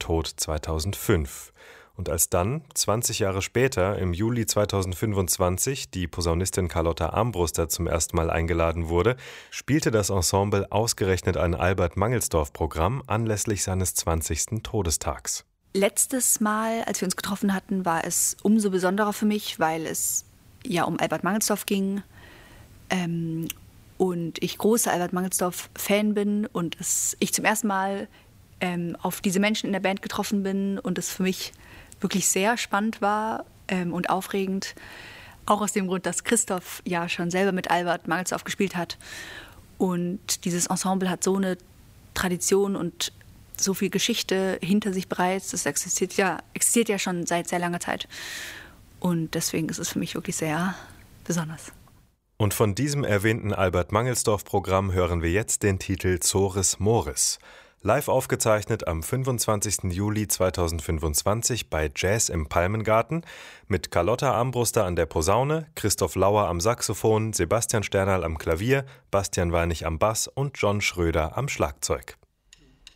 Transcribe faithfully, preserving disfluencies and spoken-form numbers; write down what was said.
Tod zweitausendfünf. Und als dann, zwanzig Jahre später, im Juli zweitausendfünfundzwanzig, die Posaunistin Carlotta Armbruster zum ersten Mal eingeladen wurde, spielte das Ensemble ausgerechnet ein Albert-Mangelsdorff-Programm anlässlich seines zwanzigsten Todestags. Letztes Mal, als wir uns getroffen hatten, war es umso besonderer für mich, weil es ja um Albert Mangelsdorff ging ähm, und ich großer Albert Mangelsdorff-Fan bin und es, ich zum ersten Mal ähm, auf diese Menschen in der Band getroffen bin und es für mich wirklich sehr spannend war ähm, und aufregend. Auch aus dem Grund, dass Christoph ja schon selber mit Albert Mangelsdorff gespielt hat. Und dieses Ensemble hat so eine Tradition und so viel Geschichte hinter sich bereits. Das existiert ja, existiert ja schon seit sehr langer Zeit. Und deswegen ist es für mich wirklich sehr besonders. Und von diesem erwähnten Albert-Mangelsdorff-Programm hören wir jetzt den Titel Zores Mores. Live aufgezeichnet am fünfundzwanzigsten Juli zweitausendfünfundzwanzig bei Jazz im Palmengarten mit Carlotta Armbruster an der Posaune, Christoph Lauer am Saxophon, Sebastian Sternerl am Klavier, Bastian Weinig am Bass und John Schröder am Schlagzeug.